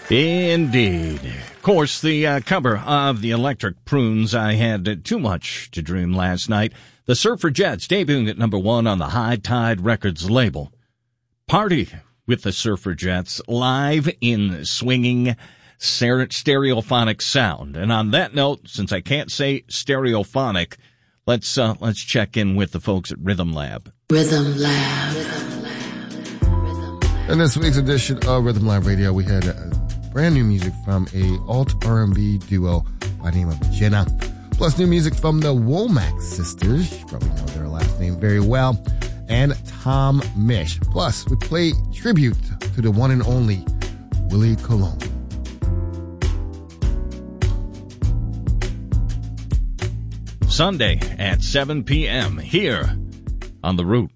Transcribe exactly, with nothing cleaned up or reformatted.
Indeed. Of course, the uh, cover of the Electric Prunes, I Had uh, Too Much to Dream last night. The Surfragettes debuting at number one on the High Tide Records label. Party with the Surfragettes live in swinging stereophonic sound. And on that note, since I can't say stereophonic, let's uh, let's check in with the folks at Rhythm Lab. Rhythm Lab. Rhythm Lab. In this week's edition of Rhythm Lab Radio, we had uh, brand new music from a alt R and B duo by the name of Jenna, plus new music from the Womack sisters. You probably know their last name very well. And Tom Misch. Plus, we play tribute to the one and only Willie Colon. Sunday at seven p.m. here on The Root.